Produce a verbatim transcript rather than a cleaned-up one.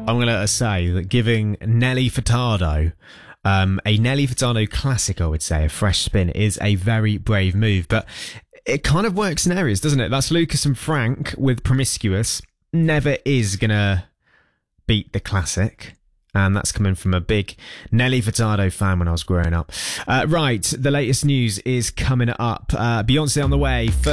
I'm going to say that giving Nelly Furtado, um, a Nelly Furtado classic, I would say, a fresh spin, is a very brave move. But it kind of works in areas, doesn't it? That's Lucas and Frank with Promiscuous. Never is going to beat the classic. And that's coming from a big Nelly Furtado fan when I was growing up. Uh, right, the latest news is coming up. Uh, Beyonce on the way. First